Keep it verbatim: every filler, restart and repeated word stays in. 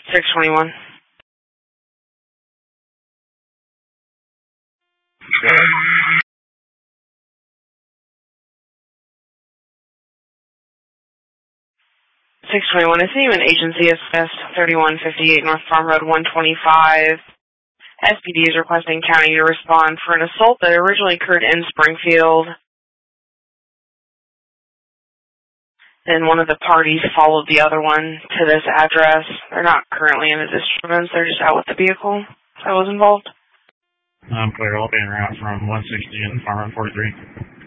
six twenty-one. six twenty-one, I see you in Agency Assist, thirty-one fifty-eight North Farm Road, one twenty-five. S P D is requesting county to respond for an assault that originally occurred in Springfield. Then one of the parties followed the other one to this address. They're not currently in a disturbance, they're just out with the vehicle that was involved. I'm clear. I'll be en route from one sixty and Farm Road forty-three.